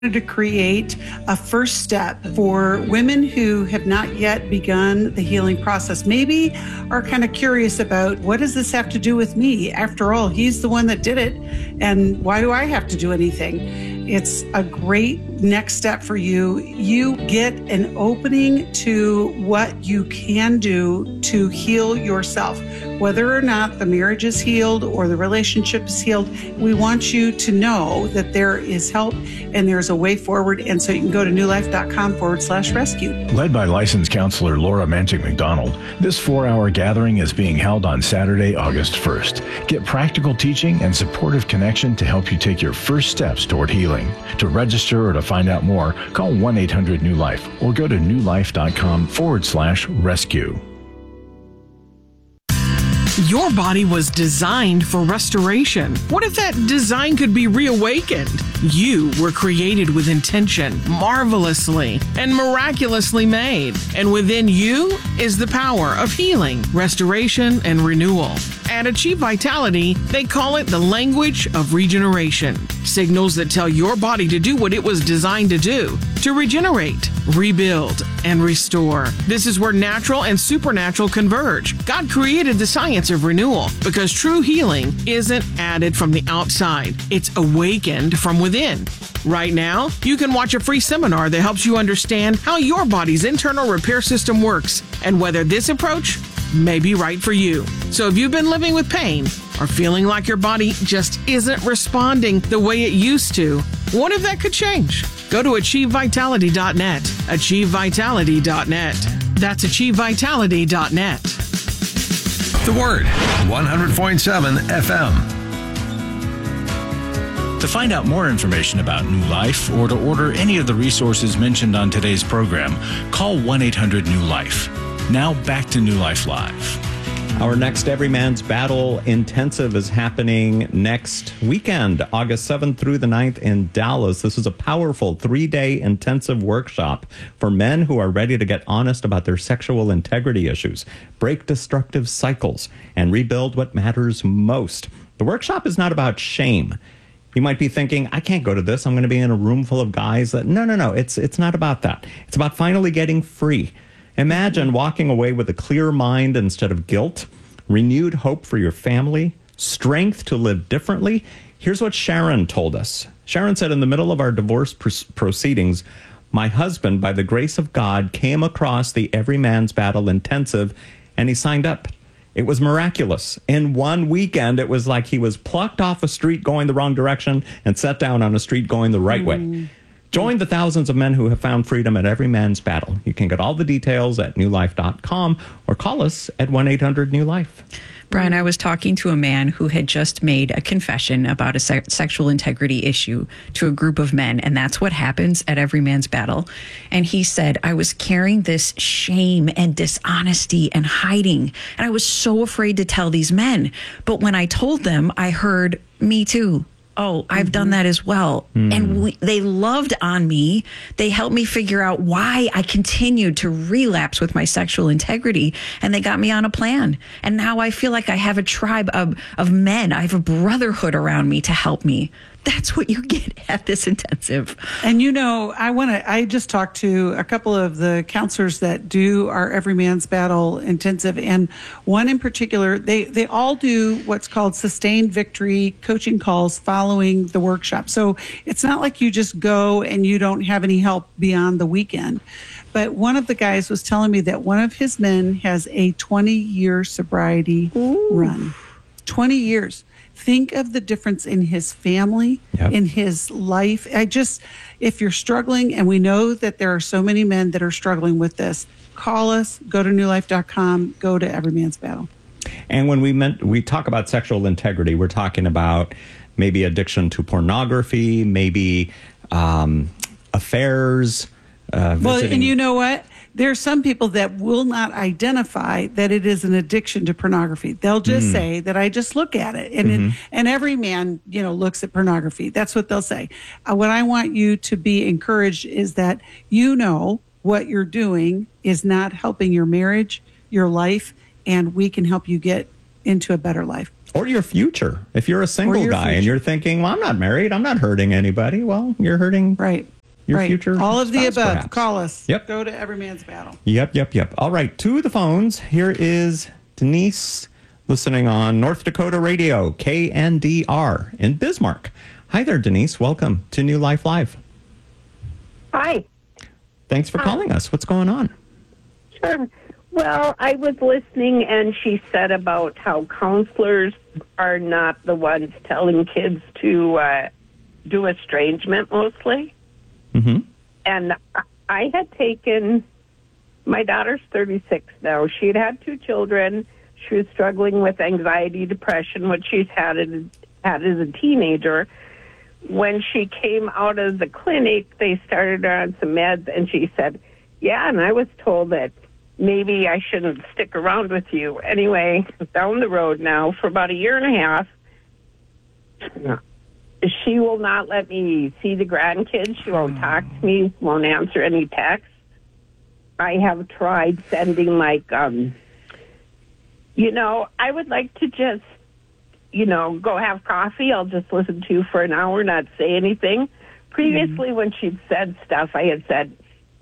to create a first step for women who have not yet begun the healing process, maybe are kind of curious about, what does this have to do with me? After all, he's the one that did it, and why do I have to do anything? It's a great next step for you. You get an opening to what you can do to heal yourself. Whether or not the marriage is healed or the relationship is healed, we want you to know that there is help and there's a way forward. And so you can go to newlife.com/rescue. Led by licensed counselor Laura Mantic McDonald, this 4-hour gathering is being held on Saturday, August 1st. Get practical teaching and supportive connection to help you take your first steps toward healing. To register or to find out more, call 1-800-NEW-LIFE or go to newlife.com/rescue. Your body was designed for restoration. What if that design could be reawakened? You were created with intention, marvelously and miraculously made. And within you is the power of healing, restoration, and renewal. At Achieve Vitality, they call it the language of regeneration. Signals that tell your body to do what it was designed to do, to regenerate, rebuild, and restore. This is where natural and supernatural converge. God created the science of renewal because true healing isn't added from the outside. It's awakened from within. Right now, you can watch a free seminar that helps you understand how your body's internal repair system works and whether this approach may be right for you. So if you've been living with pain or feeling like your body just isn't responding the way it used to, what if that could change? Go to AchieveVitality.net. AchieveVitality.net. That's AchieveVitality.net. The Word, 100.7 FM. To find out more information about New Life or to order any of the resources mentioned on today's program, call 1-800-NEW-LIFE. Now back to New Life Live. Our next Everyman's Battle Intensive is happening next weekend, August 7th through the 9th in Dallas. This is a powerful 3-day intensive workshop for men who are ready to get honest about their sexual integrity issues, break destructive cycles, and rebuild what matters most. The workshop is not about shame. You might be thinking, I can't go to this. I'm going to be in a room full of guys. No. It's not about that. It's about finally getting free. Imagine walking away with a clear mind instead of guilt, renewed hope for your family, strength to live differently. Here's what Sharon told us. Sharon said, in the middle of our divorce proceedings, my husband, by the grace of God, came across the Everyman's Battle Intensive, and he signed up. It was miraculous. In one weekend, it was like he was plucked off a street going the wrong direction and set down on a street going the right way. Join the thousands of men who have found freedom at Everyman's Battle. You can get all the details at newlife.com or call us at 1-800-NEW-LIFE. Brian, I was talking to a man who had just made a confession about a sexual integrity issue to a group of men, and that's what happens at Everyman's Battle. And he said, I was carrying this shame and dishonesty and hiding, and I was so afraid to tell these men. But when I told them, I heard, me too. Oh, I've done that as well. And they loved on me. They helped me figure out why I continued to relapse with my sexual integrity. And they got me on a plan. And now I feel like I have a tribe of men. I have a brotherhood around me to help me. That's what you get at this intensive. And I just talked to a couple of the counselors that do our Everyman's Battle Intensive, and one in particular, they all do what's called sustained victory coaching calls following the workshop. So it's not like you just go and you don't have any help beyond the weekend. But one of the guys was telling me that one of his men has a 20-year sobriety run. 20 years. Think of the difference in his family, in his life. If you're struggling, and we know that there are so many men that are struggling with this, call us, go to newlife.com, go to Everyman's Battle. And when we talk about sexual integrity, we're talking about maybe addiction to pornography, maybe affairs. Well, and you know what? There are some people that will not identify that it is an addiction to pornography. They'll just say that I just look at it. And and every man, looks at pornography. That's what they'll say. What I want you to be encouraged is that what you're doing is not helping your marriage, your life, and we can help you get into a better life. Or your future. If you're a single guy and you're thinking, well, I'm not married, I'm not hurting anybody. Well, you're hurting your future. All of the spouse, above. perhaps. Call us. Yep. Go to Every Man's Battle. Yep. All right, to the phones. Here is Denise listening on North Dakota Radio, KNDR in Bismarck. Hi there, Denise. Welcome to New Life Live. Hi. Thanks for calling us. What's going on? Sure. Well, I was listening, and she said about how counselors are not the ones telling kids to do estrangement mostly. Mm-hmm. And I had taken, my daughter's 36 now. She had 2 children. She was struggling with anxiety, depression, which she's had as a teenager. When she came out of the clinic, they started her on some meds, and she said, yeah, and I was told that maybe I shouldn't stick around with you. Anyway, down the road now, for about a year and a half, she will not let me see the grandkids. She won't talk to me, won't answer any texts. I have tried sending, I would like to just, go have coffee. I'll just listen to you for an hour, not say anything. Previously, when she'd said stuff, I had said,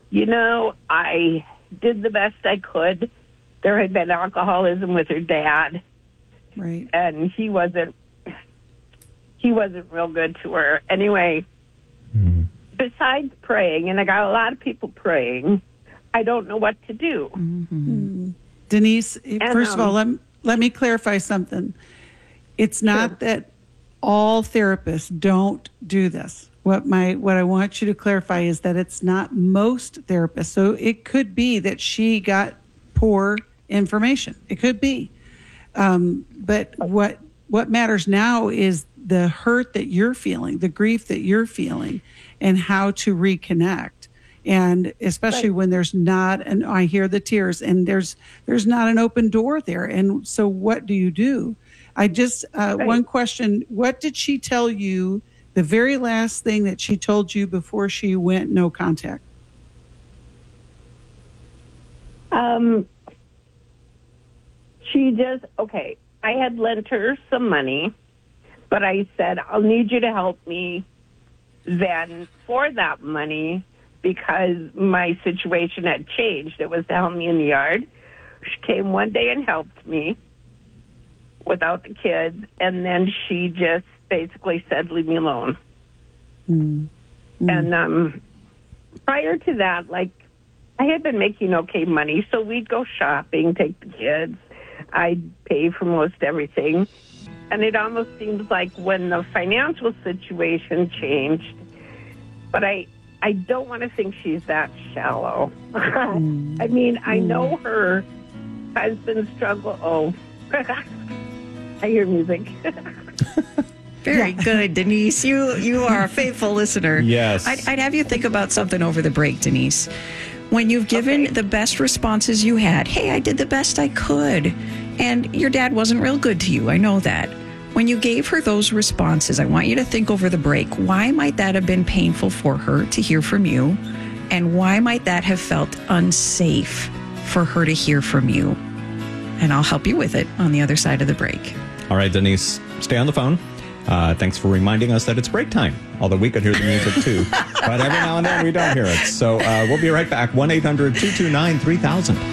I did the best I could. There had been alcoholism with her dad. Right. And he wasn't real good to her. Anyway, besides praying, and I got a lot of people praying, I don't know what to do. Mm-hmm. Denise, first of all, let me clarify something. It's not that all therapists don't do this. What I want you to clarify is that it's not most therapists. So it could be that she got poor information. It could be. But what matters now is the hurt that you're feeling, the grief that you're feeling, and how to reconnect. And especially when there's not, and I hear the tears, and there's not an open door there. And so what do you do? I just, one question, what did she tell you, the very last thing that she told you before she went no contact? She just, I had lent her some money, but I said, I'll need you to help me then for that money because my situation had changed. It was to help me in the yard. She came one day and helped me without the kids, and then she just basically said, leave me alone. And prior to that, I had been making okay money, so we'd go shopping, take the kids. I'd pay for most everything. And it almost seems like when the financial situation changed, but I don't want to think she's that shallow. I mean, I know her husband struggle. Oh, I hear music. Very good, Denise. You are a faithful listener. Yes. I'd have you think about something over the break, Denise. When you've given the best responses you had, hey, I did the best I could, and your dad wasn't real good to you, I know that. When you gave her those responses, I want you to think over the break, why might that have been painful for her to hear from you? And why might that have felt unsafe for her to hear from you? And I'll help you with it on the other side of the break. All right, Denise, stay on the phone. Thanks for reminding us that it's break time, although we could hear the music too. But every now and then we don't hear it. So we'll be right back. 1-800-229-3000.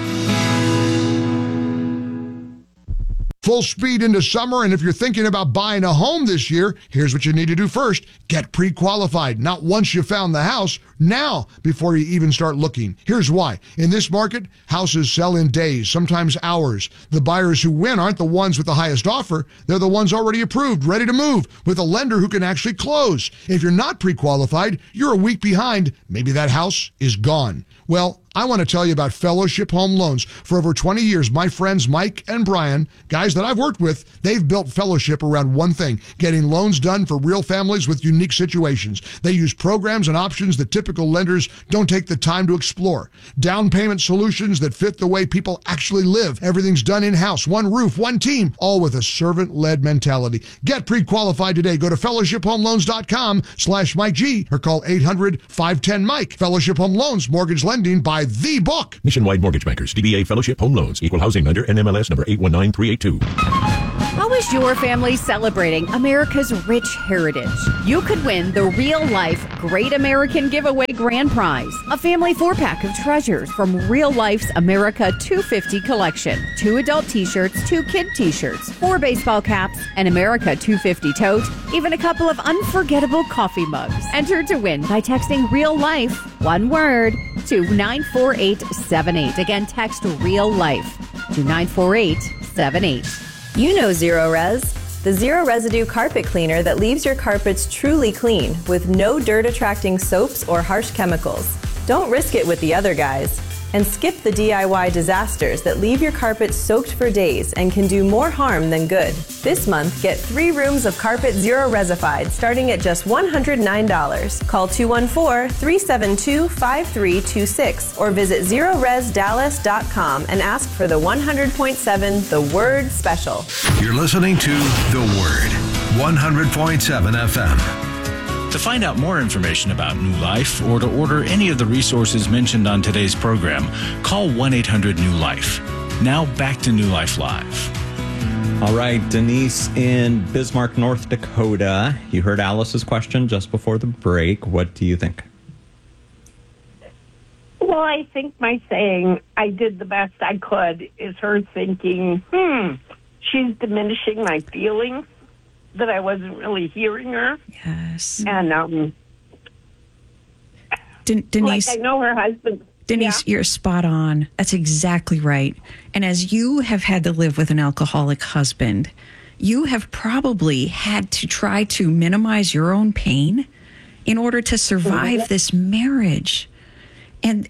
Full speed into summer, and if you're thinking about buying a home this year, here's what you need to do first. Get pre-qualified. Not once you found the house, now before you even start looking. Here's why. In this market, houses sell in days, sometimes hours. The buyers who win aren't the ones with the highest offer. They're the ones already approved, ready to move, with a lender who can actually close. If you're not pre-qualified, you're a week behind. Maybe that house is gone. Well, I want to tell you about Fellowship Home Loans. For over 20 years, my friends Mike and Brian, guys that I've worked with, they've built Fellowship around one thing, getting loans done for real families with unique situations. They use programs and options that typical lenders don't take the time to explore. Down payment solutions that fit the way people actually live. Everything's done in-house, one roof, one team, all with a servant-led mentality. Get pre-qualified today. Go to fellowshiphomeloans.com/Mike G or call 800-510-MIKE. Fellowship Home Loans, mortgage lending by the book. Nationwide Mortgage Bankers, DBA Fellowship Home Loans, Equal Housing Lender, NMLS number 819382. How is your family celebrating America's rich heritage? You could win the Real Life Great American Giveaway Grand Prize, a family 4-pack of treasures from Real Life's America 250 collection. 2 adult t-shirts, 2 kid t-shirts, 4 baseball caps, an America 250 tote, even a couple of unforgettable coffee mugs. Enter to win by texting Real Life, one word, to 94878. Again, text Real Life to 94878. You know Zero Res, the zero residue carpet cleaner that leaves your carpets truly clean with no dirt attracting soaps or harsh chemicals. Don't risk it with the other guys. And skip the DIY disasters that leave your carpet soaked for days and can do more harm than good. This month, get 3 rooms of carpet Zero Resified starting at just $109. Call 214-372-5326 or visit ZeroResDallas.com and ask for the 100.7 The Word Special. You're listening to The Word, 100.7 FM. To find out more information about New Life or to order any of the resources mentioned on today's program, call 1-800-NEW-LIFE. Now back to New Life Live. All right, Denise in Bismarck, North Dakota. You heard Alice's question just before the break. What do you think? Well, I think my saying, I did the best I could, is her thinking, she's diminishing my feelings, that I wasn't really hearing her. Yes. And, Denise, like I know her husband. Denise, you're spot on. That's exactly right. And as you have had to live with an alcoholic husband, you have probably had to try to minimize your own pain in order to survive this marriage. And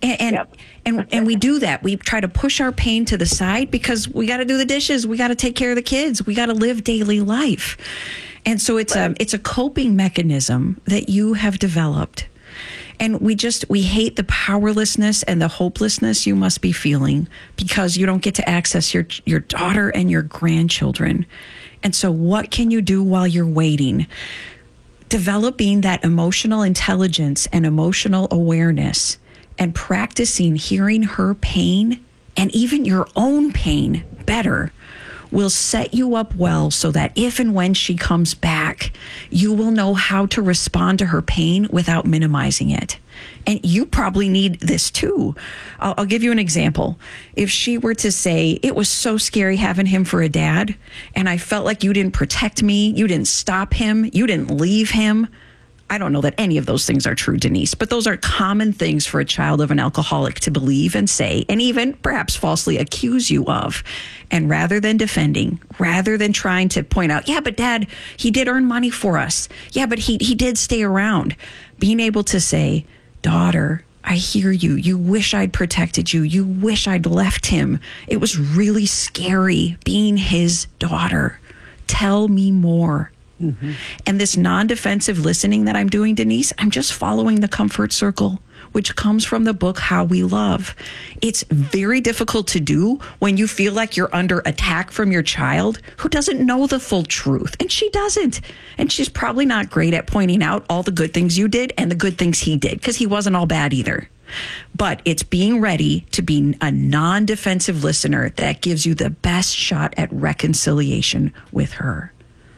we do that. We try to push our pain to the side because we got to do the dishes. We got to take care of the kids. We got to live daily life. And so it's a coping mechanism that you have developed. And we hate the powerlessness and the hopelessness you must be feeling because you don't get to access your daughter and your grandchildren. And so what can you do while you're waiting? Developing that emotional intelligence and emotional awareness and practicing hearing her pain and even your own pain better will set you up well so that if and when she comes back, you will know how to respond to her pain without minimizing it. And you probably need this too. I'll give you an example. If she were to say, it was so scary having him for a dad, and I felt like you didn't protect me, you didn't stop him, you didn't leave him. I don't know that any of those things are true, Denise, but those are common things for a child of an alcoholic to believe and say, and even perhaps falsely accuse you of. And rather than defending, rather than trying to point out, yeah, but Dad, he did earn money for us. Yeah, but he did stay around. Being able to say, daughter, I hear you. You wish I'd protected you. You wish I'd left him. It was really scary being his daughter. Tell me more. Mm-hmm. And this non-defensive listening that I'm doing, Denise, I'm just following the comfort circle, which comes from the book, How We Love. It's very difficult to do when you feel like you're under attack from your child who doesn't know the full truth. And she doesn't. And she's probably not great at pointing out all the good things you did and the good things he did, because he wasn't all bad either. But it's being ready to be a non-defensive listener that gives you the best shot at reconciliation with her.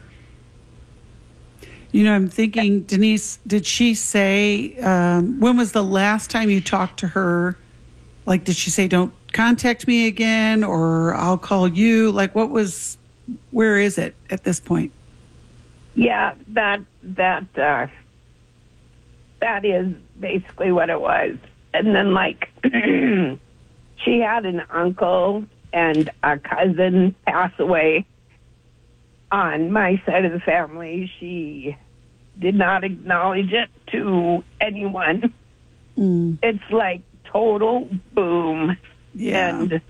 You know, I'm thinking, Denise, did she say, when was the last time you talked to her? Like, did she say, don't contact me again, or I'll call you? Like, where is it at this point? Yeah, that is basically what it was. And then, like, she had an uncle and a cousin pass away. On my side of the family, she did not acknowledge it to anyone. It's like total boom. Yeah. And,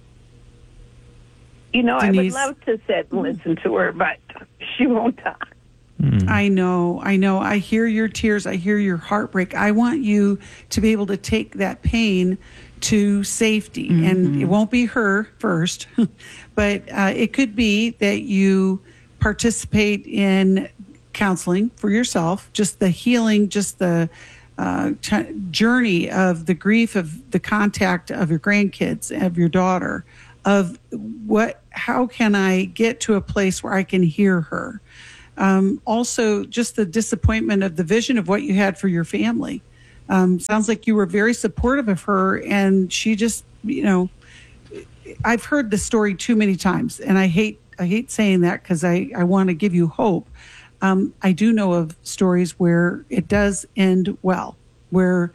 you know, Denise, I would love to sit and listen to her, but she won't talk. I know. I hear your tears. I hear your heartbreak. I want you to be able to take that pain to safety. Mm-hmm. And it won't be her first, but it could be that you participate in counseling for yourself, just the healing, just the journey of the grief of the contact of your grandkids, of your daughter, of how can I get to a place where I can hear her? Also, just the disappointment of the vision of what you had for your family. Sounds like you were very supportive of her, and she just, I've heard the story too many times, and I hate saying that because I want to give you hope. I do know of stories where it does end well, where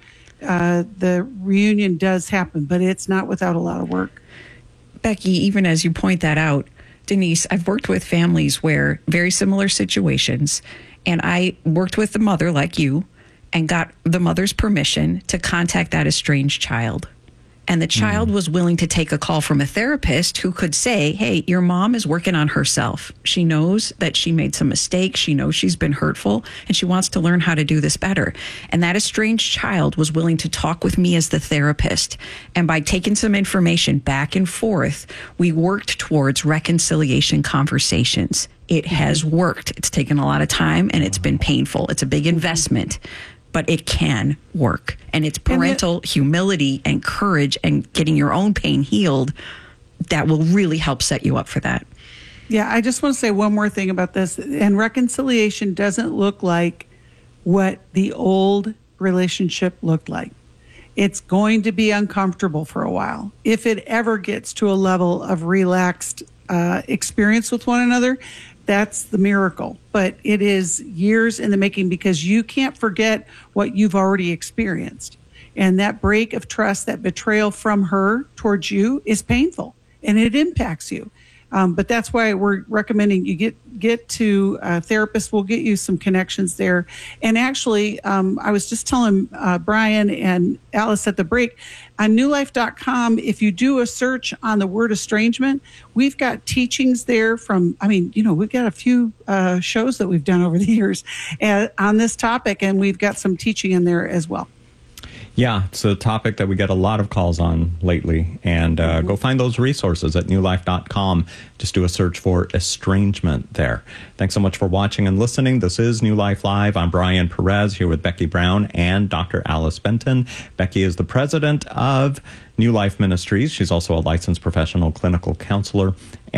the reunion does happen, but it's not without a lot of work. Becky, even as you point that out, Denise, I've worked with families where very similar situations, and I worked with the mother like you and got the mother's permission to contact that estranged child. And the child was willing to take a call from a therapist who could say, hey, your mom is working on herself. She knows that she made some mistakes. She knows she's been hurtful, and she wants to learn how to do this better. And that estranged child was willing to talk with me as the therapist. And by taking some information back and forth, we worked towards reconciliation conversations. It has worked. It's taken a lot of time, and it's been painful. It's a big investment. But it can work. And it's parental humility and courage and getting your own pain healed that will really help set you up for that. Yeah, I just want to say one more thing about this. And reconciliation doesn't look like what the old relationship looked like. It's going to be uncomfortable for a while. If it ever gets to a level of relaxed experience with one another, that's the miracle. But it is years in the making because you can't forget what you've already experienced. And that break of trust, that betrayal from her towards you is painful and it impacts you. But that's why we're recommending you get to a therapist. We'll get you some connections there. And actually, I was just telling Brian and Alice at the break, on newlife.com, if you do a search on the word estrangement, we've got teachings there from, we've got a few shows that we've done over the years on this topic, and we've got some teaching in there as well. Yeah, it's a topic that we get a lot of calls on lately. And go find those resources at newlife.com. Just do a search for estrangement there. Thanks so much for watching and listening. This is New Life Live. I'm Brian Perez here with Becky Brown and Dr. Alice Benton. Becky is the president of New Life Ministries. She's also a licensed professional clinical counselor.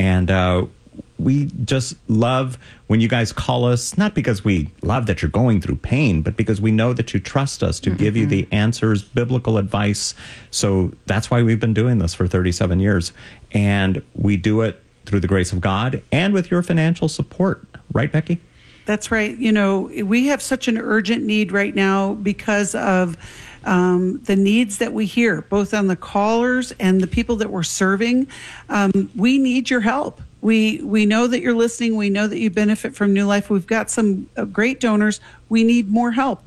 And we just love when you guys call us, not because we love that you're going through pain, but because we know that you trust us to give you the answers, biblical advice. So that's why we've been doing this for 37 years. And we do it through the grace of God and with your financial support. Right, Becky? That's right. We have such an urgent need right now because of the needs that we hear, both on the callers and the people that we're serving. We need your help. We know that you're listening. We know that you benefit from New Life. We've got some great donors. We need more help.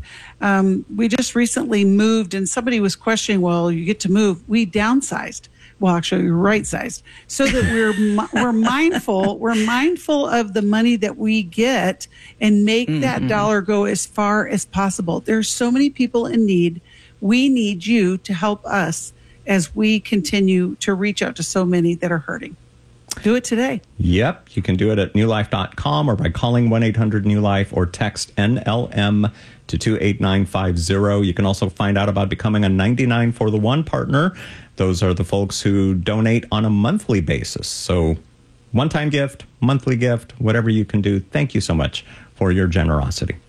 We just recently moved, and somebody was questioning, well, you get to move. We downsized. Well, actually, we're right-sized so that we're mindful. We're mindful of the money that we get and make that dollar go as far as possible. There's so many people in need. We need you to help us as we continue to reach out to so many that are hurting. Do it today. Yep. You can do it at newlife.com or by calling 1-800-NEW-LIFE or text NLM to 28950. You can also find out about becoming a 99 for the One partner. Those are the folks who donate on a monthly basis. So one-time gift, monthly gift, whatever you can do. Thank you so much for your generosity.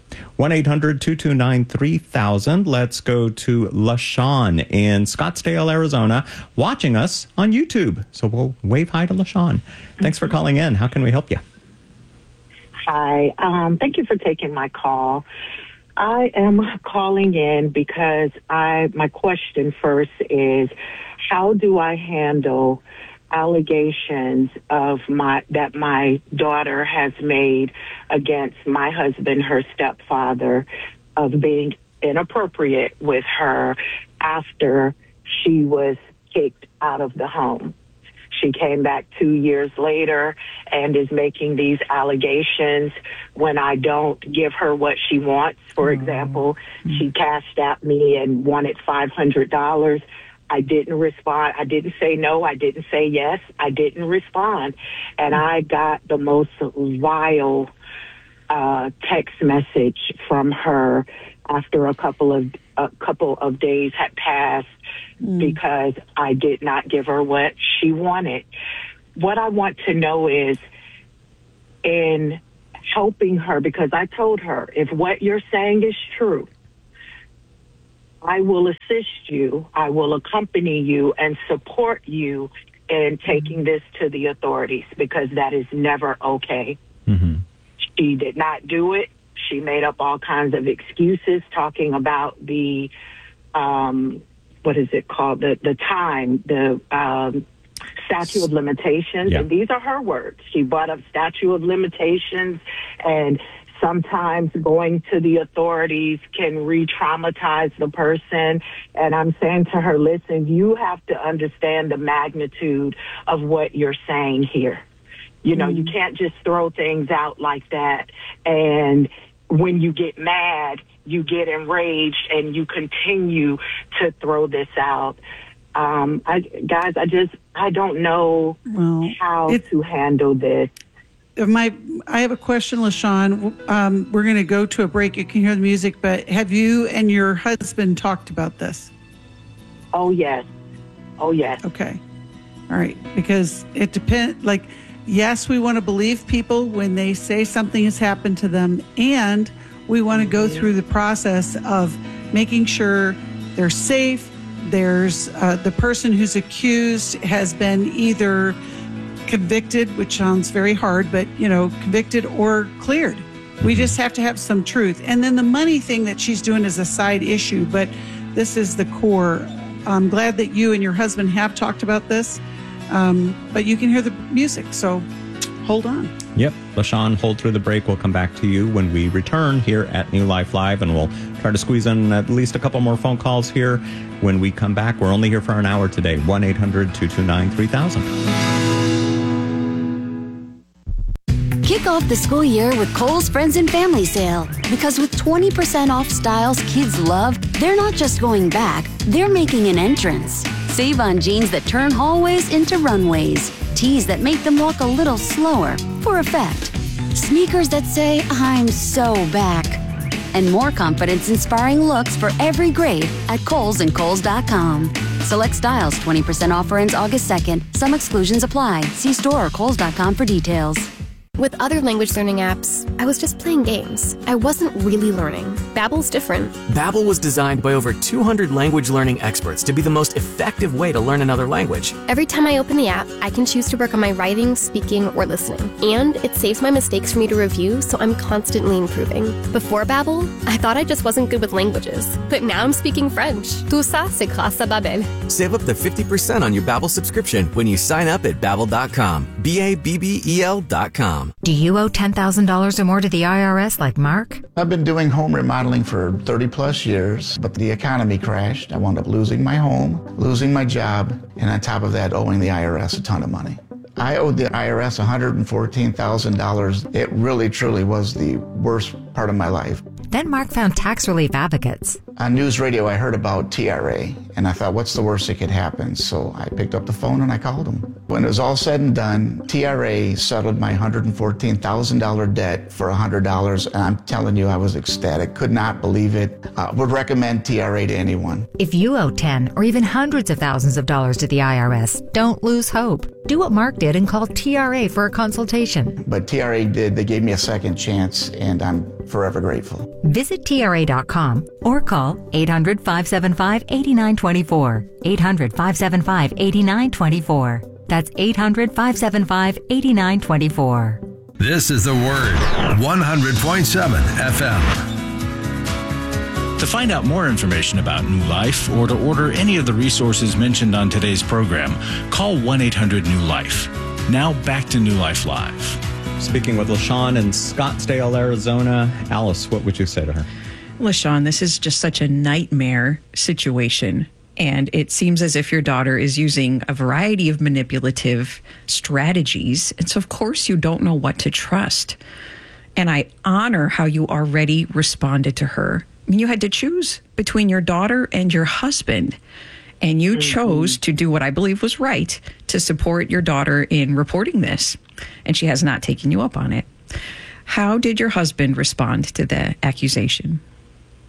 1-800-229-3000. Let's go to LaShawn in Scottsdale, Arizona, watching us on YouTube. So we'll wave hi to LaShawn. Thanks for calling in. How can we help you? Hi. Thank you for taking my call. I am calling in because my question first is, how do I handle allegations that my daughter has made against my husband, her stepfather, of being inappropriate with her after she was kicked out of the home? She came back 2 years later and is making these allegations when I don't give her what she wants. For example, she cashed at me and wanted $500. I didn't respond. I didn't say no. I didn't say yes. I didn't respond. And I got the most vile text message from her after a couple of days had passed because I did not give her what she wanted. what I want to know is in helping her, because I told her, if what you're saying is true, I will assist you, I will accompany you and support you in taking this to the authorities, because that is never okay. Mm-hmm. She did not do it. She made up all kinds of excuses talking about the, what is it called? The time, the statute of limitations. Yeah. And these are her words. She brought up statute of limitations, and sometimes going to the authorities can re-traumatize the person. And I'm saying to her, listen, you have to understand the magnitude of what you're saying here. You know, you can't just throw things out like that. And when you get mad, you get enraged and you continue to throw this out. I don't know how to handle this. I have a question, LaShawn. We're going to go to a break. You can hear the music, but have you and your husband talked about this? Oh, yes. Oh, yes. Okay. All right. Because it depends, like, yes, we want to believe people when they say something has happened to them, and we want to go through the process of making sure they're safe. There's the person who's accused has been either convicted, which sounds very hard, but, you know, convicted or cleared. We just have to have some truth. And then the money thing that she's doing is a side issue, but this is the core. I'm glad that you and your husband have talked about this, but you can hear the music, so hold on. Yep. LaShawn, hold through the break. We'll come back to you when we return here at New Life Live, and we'll try to squeeze in at least a couple more phone calls here when we come back. We're only here for an hour today. 1-800-229-3000. Kick off the school year with Kohl's Friends and Family Sale. Because with 20% off styles kids love, they're not just going back, they're making an entrance. Save on jeans that turn hallways into runways, tees that make them walk a little slower for effect, sneakers that say, I'm so back, and more confidence-inspiring looks for every grade at Kohl's and Kohl's.com. Select styles 20% offer ends August 2nd. Some exclusions apply. See store or Kohl's.com for details. With other language learning apps, I was just playing games. I wasn't really learning. Babbel's different. Babbel was designed by over 200 language learning experts to be the most effective way to learn another language. Every time I open the app, I can choose to work on my writing, speaking, or listening. And it saves my mistakes for me to review, so I'm constantly improving. Before Babbel, I thought I just wasn't good with languages. But now I'm speaking French. Tout ça, c'est grâce à Babbel. Save up to 50% on your Babbel subscription when you sign up at Babbel.com. Babbel.com. Do you owe $10,000 or more to the IRS like Mark? I've been doing home remodeling for 30 plus years, but the economy crashed. I wound up losing my home, losing my job, and on top of that, owing the IRS a ton of money. I owed the IRS $114,000. It really, truly was the worst part of my life. Then Mark found tax relief advocates. On news radio, I heard about TRA, and I thought, what's the worst that could happen? So I picked up the phone and I called them. When it was all said and done, TRA settled my $114,000 debt for $100, and I'm telling you, I was ecstatic. Could not believe it. Would recommend TRA to anyone. If you owe 10 or even hundreds of thousands of dollars to the IRS, don't lose hope. Do what Mark did and call TRA for a consultation. But TRA did. They gave me a second chance, and I'm forever grateful. Visit TRA.com or call 800-575-8924. 800-575-8924. That's 800-575-8924. This is The Word, 100.7 FM. To find out more information about New Life or to order any of the resources mentioned on today's program, call 1-800-NEW-LIFE. Now back to New Life Live. Speaking with LaShawn in Scottsdale, Arizona. Alice, what would you say to her? LaShawn, this is just such a nightmare situation. And it seems as if your daughter is using a variety of manipulative strategies. And so, of course, you don't know what to trust. And I honor how you already responded to her. I mean, you had to choose between your daughter and your husband. And you chose to do what I believe was right, to support your daughter in reporting this. And she has not taken you up on it. How did your husband respond to the accusation?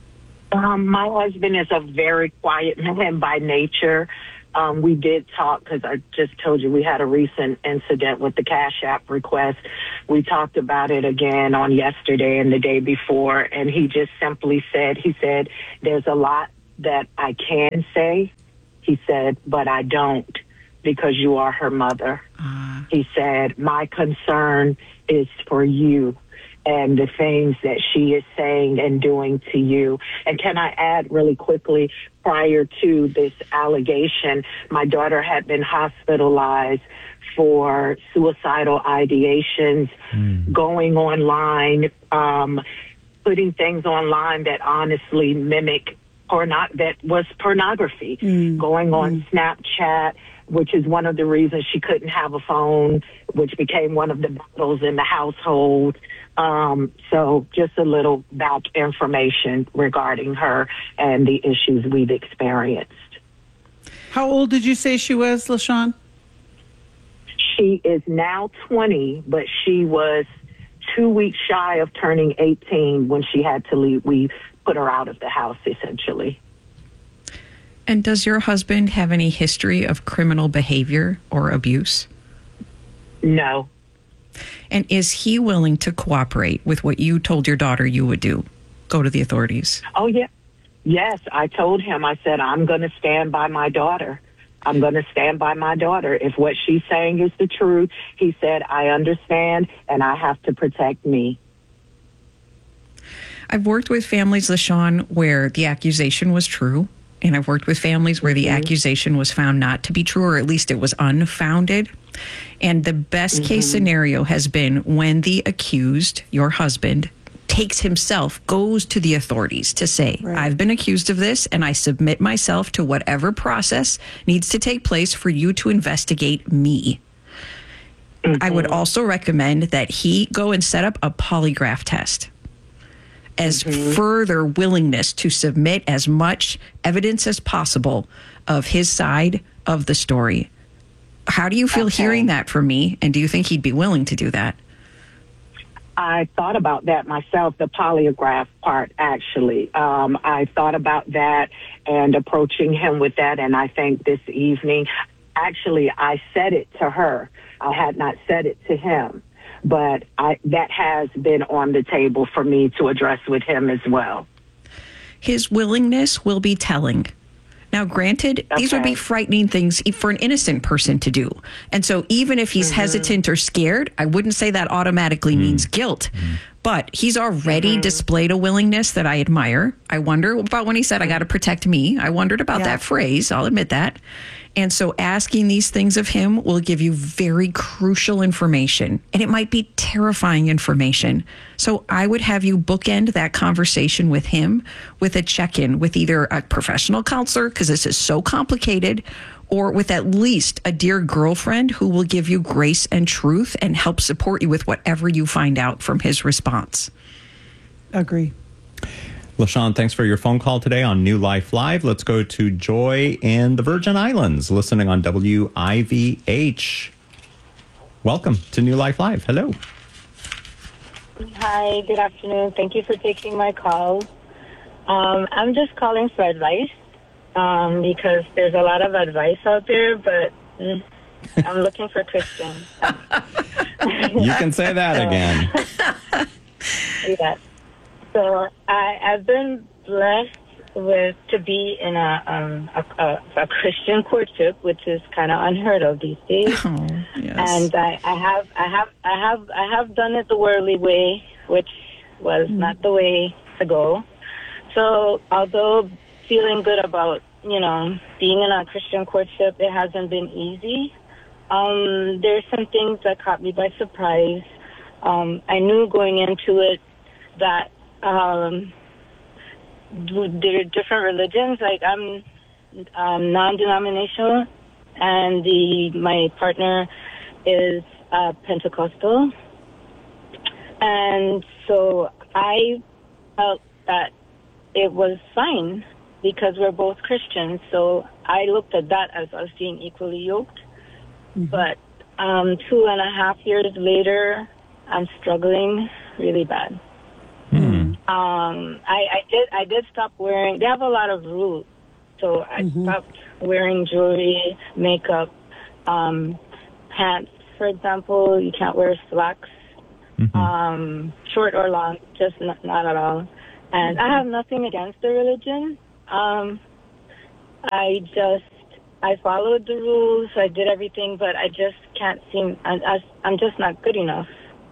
My husband is a very quiet man by nature. We did talk because I just told you we had a recent incident with the Cash App request. We talked about it again on yesterday and the day before, and he just simply said, there's a lot that I can say, he said, but I don't because you are her mother. He said, my concern is for you and the things that she is saying and doing to you. And can I add really quickly, prior to this allegation, my daughter had been hospitalized for suicidal ideations, going online, putting things online that honestly mimic that was pornography, going on Snapchat, which is one of the reasons she couldn't have a phone, which became one of the battles in the household. So just a little back information regarding her and the issues we've experienced. How old did you say she was, LaShawn? She is now 20, but she was 2 weeks shy of turning 18 when she had to leave. We put her out of the house, essentially. And does your husband have any history of criminal behavior or abuse? No. And is he willing to cooperate with what you told your daughter you would do? Go to the authorities? Oh, yeah. Yes, I told him, I said, I'm going to stand by my daughter. I'm going to stand by my daughter. If what she's saying is the truth, he said, I understand, and I have to protect me. I've worked with families, LaShawn, where the accusation was true. And I've worked with families where the accusation was found not to be true, or at least it was unfounded. And the best case scenario has been when the accused, your husband, takes himself, goes to the authorities to say, I've been accused of this and I submit myself to whatever process needs to take place for you to investigate me. I would also recommend that he go and set up a polygraph test as further willingness to submit as much evidence as possible of his side of the story. How do you feel hearing that from me? And do you think he'd be willing to do that? I thought about that myself, the polygraph part, actually. I thought about that and approaching him with that. And I think this evening, actually, I said it to her. I had not said it to him. But that has been on the table for me to address with him as well. His willingness will be telling. Now, granted, these would be frightening things for an innocent person to do. And so even if he's hesitant or scared, I wouldn't say that automatically means guilt. But he's already displayed a willingness that I admire. I wonder about when he said, I got to protect me. I wondered about that phrase. I'll admit that. And so asking these things of him will give you very crucial information, and it might be terrifying information. So I would have you bookend that conversation with him with a check-in with either a professional counselor, because this is so complicated, or with at least a dear girlfriend who will give you grace and truth and help support you with whatever you find out from his response. Agree. LaShawn, thanks for your phone call today on New Life Live. Let's go to Joy in the Virgin Islands, listening on WIVH. Welcome to New Life Live. Hello. Hi, good afternoon. Thank you for taking my call. I'm just calling for advice because there's a lot of advice out there, but I'm looking for Christian. You can say that again. Yeah. So I've been blessed to be in a Christian courtship, which is kind of unheard of these days. Oh, yes. And I have done it the worldly way, which was not the way to go. So although feeling good about being in a Christian courtship, it hasn't been easy. There's some things that caught me by surprise. I knew going into it that there are different religions. Like I'm non-denominational, and my partner is Pentecostal, and so I felt that it was fine because we're both Christians. So I looked at that as us being equally yoked. But 2.5 years later, I'm struggling really bad. I did stop wearing. They have a lot of rules, so I stopped wearing jewelry, makeup, pants. For example, you can't wear slacks, short or long, just not at all. And I have nothing against the religion. I followed the rules. I did everything, but I just can't seem. I'm just not good enough.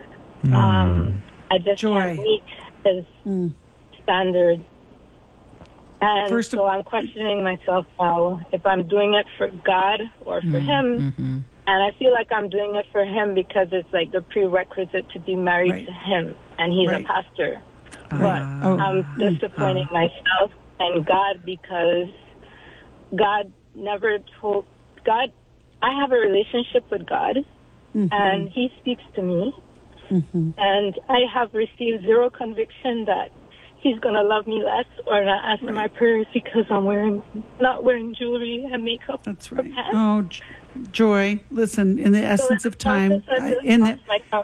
I just can't meet his standards. And so I'm questioning myself now if I'm doing it for God or for him. And I feel like I'm doing it for him because it's like the prerequisite to be married to him, and he's a pastor. But I'm disappointing myself and God because God never told God. I have a relationship with God, and He speaks to me, and I have received zero conviction that He's going to love me less or not answer my prayers because I'm not wearing jewelry and makeup. That's right. Oh, Joy, listen, in the essence of time, in the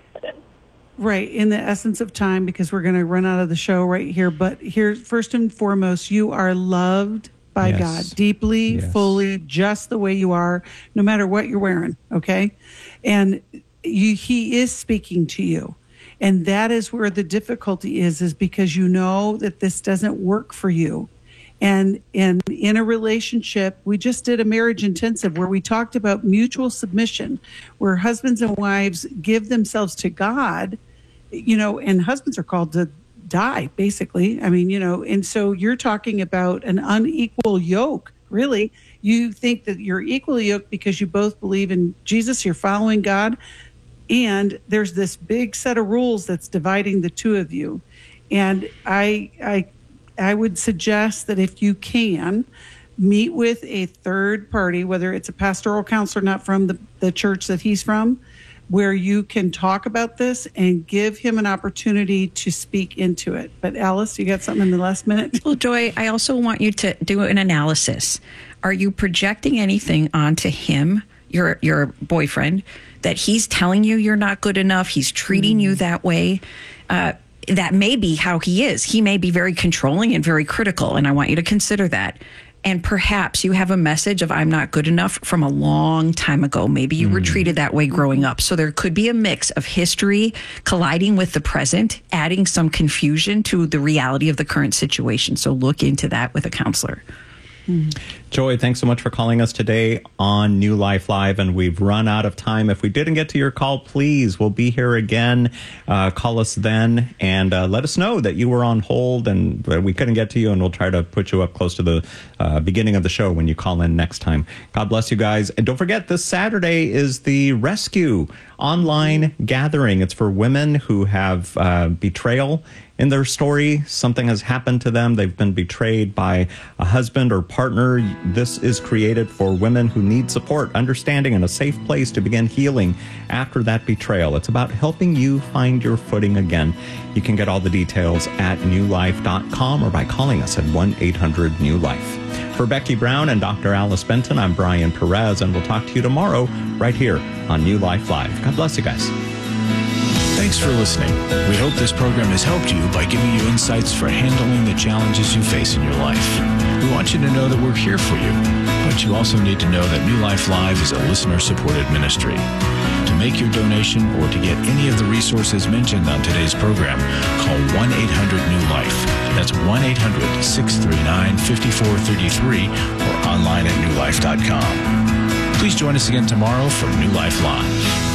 essence of time, because we're going to run out of the show right here. But here, first and foremost, you are loved by God deeply, fully, just the way you are, no matter what you're wearing. Okay. And He is speaking to you. And that is where the difficulty is because you know that this doesn't work for you. And in a relationship, we just did a marriage intensive where we talked about mutual submission, where husbands and wives give themselves to God, and husbands are called to die, basically. I mean, and so you're talking about an unequal yoke, really. You think that you're equally yoked because you both believe in Jesus, you're following God, and there's this big set of rules that's dividing the two of you. And I would suggest that if you can, meet with a third party, whether it's a pastoral counselor not from the church that he's from, where you can talk about this and give him an opportunity to speak into it. But Alice, you got something in the last minute? Well, Joy, I also want you to do an analysis. Are you projecting anything onto him, your boyfriend, that he's telling you you're not good enough, he's treating you that way? That may be how he is. He may be very controlling and very critical, and I want you to consider that. And perhaps you have a message of I'm not good enough from a long time ago. Maybe you were treated that way growing up. So there could be a mix of history colliding with the present, adding some confusion to the reality of the current situation. So look into that with a counselor. Joy, thanks so much for calling us today on New Life Live, and we've run out of time. If we didn't get to your call, please, we'll be here again. Call us then and let us know that you were on hold and we couldn't get to you, and we'll try to put you up close to the beginning of the show when you call in next time. God bless you guys. And don't forget, this Saturday is the Rescue online gathering. It's for women who have betrayal in their story. Something has happened to them. They've been betrayed by a husband or partner. This is created for women who need support, understanding, and a safe place to begin healing after that betrayal. It's about helping you find your footing again. You can get all the details at newlife.com or by calling us at 1-800-NEW-LIFE. For Becky Brown and Dr. Alice Benton, I'm Brian Perez, and we'll talk to you tomorrow right here on New Life Live. God bless you guys. Thanks for listening. We hope this program has helped you by giving you insights for handling the challenges you face in your life. We want you to know that we're here for you, but you also need to know that New Life Live is a listener-supported ministry. To make your donation or to get any of the resources mentioned on today's program, call 1-800-NEW-LIFE. That's 1-800-639-5433 or online at newlife.com. Please join us again tomorrow for New Life Live.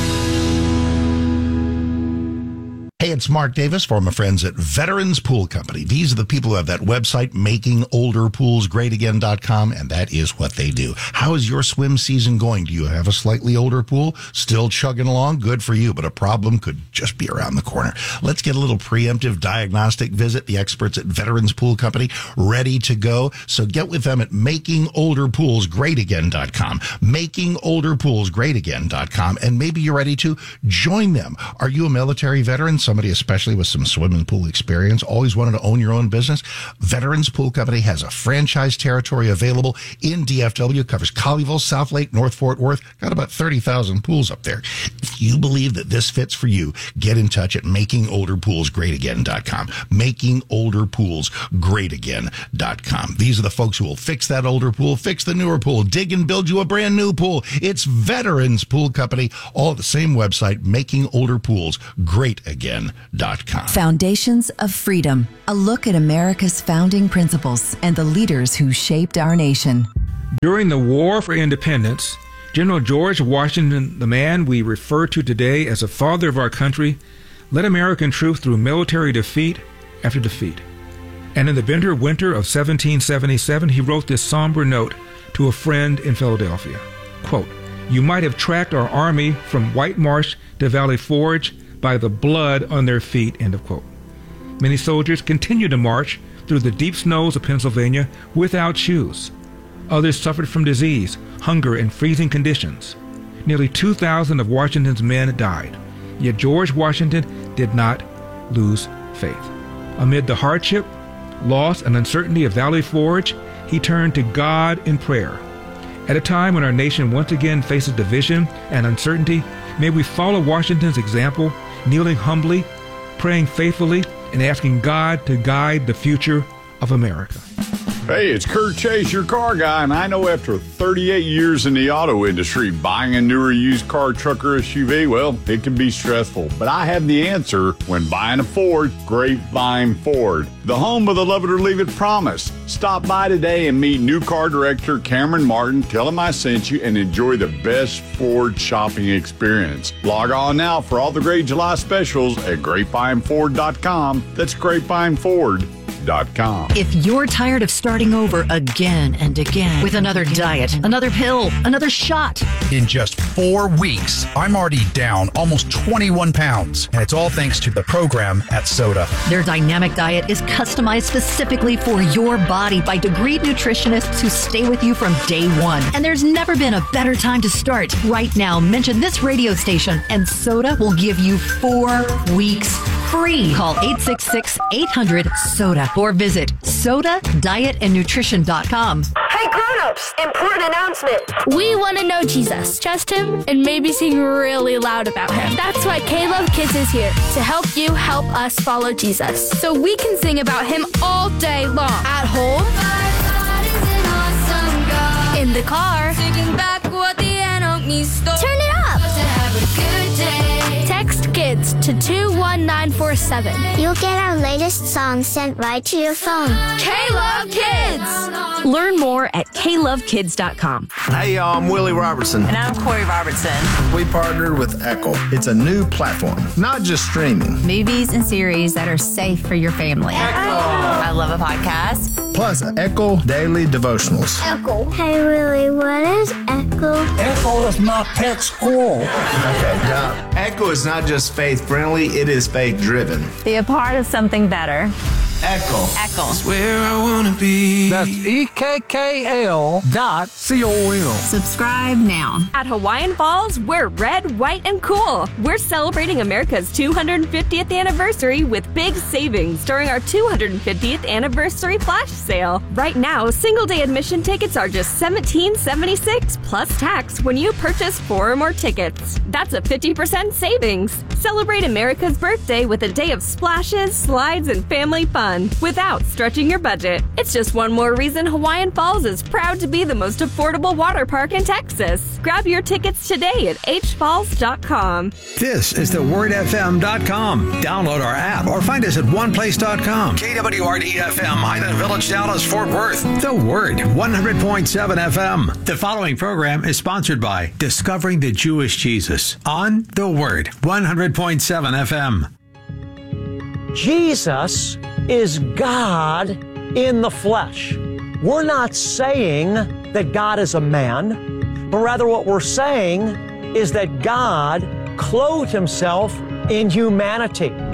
Hey, it's Mark Davis for my friends at Veterans Pool Company. These are the people who have that website, makingolderpoolsgreatagain.com, and that is what they do. How is your swim season going? Do you have a slightly older pool? Still chugging along? Good for you, but a problem could just be around the corner. Let's get a little preemptive diagnostic visit. The experts at Veterans Pool Company ready to go. So get with them at makingolderpoolsgreatagain.com, makingolderpoolsgreatagain.com, and maybe you're ready to join them. Are you a military veteran? Some somebody especially with some swimming pool experience, always wanted to own your own business? Veterans Pool Company has a franchise territory available in DFW. It covers Colleyville, South Lake, North Fort Worth. Got about 30,000 pools up there. If you believe that this fits for you, get in touch at makingolderpoolsgreatagain.com. Makingolderpoolsgreatagain.com. These are the folks who will fix that older pool, fix the newer pool, dig and build you a brand new pool. It's Veterans Pool Company, all at the same website, makingolderpoolsgreatagain.com. Foundations of Freedom, a look at America's founding principles and the leaders who shaped our nation. During the War for Independence, General George Washington, the man we refer to today as the father of our country, led American troops through military defeat after defeat. And in the bitter winter of 1777, he wrote this somber note to a friend in Philadelphia. Quote, "You might have tracked our army from White Marsh to Valley Forge by the blood on their feet," end of quote. Many soldiers continued to march through the deep snows of Pennsylvania without shoes. Others suffered from disease, hunger, and freezing conditions. Nearly 2,000 of Washington's men died. Yet George Washington did not lose faith. Amid the hardship, loss, and uncertainty of Valley Forge, he turned to God in prayer. At a time when our nation once again faces division and uncertainty, may we follow Washington's example, kneeling humbly, praying faithfully, and asking God to guide the future of America. Hey, it's Kurt Chase, your car guy, and I know after 38 years in the auto industry, buying a newer used car, truck, or SUV, well, it can be stressful. But I have the answer when buying a Ford. Grapevine Ford, the home of the love it or leave it promise. Stop by today and meet new car director Cameron Martin. Tell him I sent you and enjoy the best Ford shopping experience. Log on now for all the great July specials at GrapevineFord.com. That's GrapevineFord.com. If you're tired of starting over again and again with another diet, another pill, another shot. In just 4 weeks, I'm already down almost 21 pounds, and it's all thanks to the program at Soda. Their dynamic diet is customized specifically for your body by Degreed nutritionists who stay with you from day one. And there's never been a better time to start. Right now, mention this radio station, and Soda will give you 4 weeks free. Call 866-800-SODA or visit sodadietandnutrition.com. Hey grown-ups, important announcement. We want to know Jesus, trust him, and maybe sing really loud about him. That's why K-Love Kids is here to help you help us follow Jesus. So we can sing about him all day long. At home, in the car, singing back what the enemy stole. Turn it up. Text KIDS to 21947. You'll get our latest song sent right to your phone. K-Love Kids! Learn more at KLoveKids.com. Hey, y'all, I'm Willie Robertson. And I'm Corey Robertson. We partnered with Echo. It's a new platform, not just streaming. Movies and series that are safe for your family. Echo! I love a podcast. Plus, Echo Daily Devotionals. Echo. Hey, Willie, what is Echo? Echo is my pet squirrel. Okay, now, Echo is not just faith-friendly, it is faith-driven. Be a part of something better. Echo. Echo. That's where I want to be. That's EKKL.com. Subscribe now. At Hawaiian Falls, we're red, white, and cool. We're celebrating America's 250th anniversary with big savings during our 250th anniversary flash sale. Right now, single-day admission tickets are just $17.76 plus tax when you purchase 4 or more tickets. That's a 50% savings. Celebrate America's birthday with a day of splashes, slides, and family fun without stretching your budget. It's just one more reason Hawaiian Falls is proud to be the most affordable water park in Texas. Grab your tickets today at hfalls.com. This is thewordfm.com. Download our app or find us at oneplace.com. KWRD-FM, Highland Village, Dallas, Fort Worth. The Word, 100.7 FM. The following program is sponsored by Discovering the Jewish Jesus on The Word, 100.7 FM. Jesus is God in the flesh. We're not saying that God is a man, but rather what we're saying is that God clothed himself in humanity.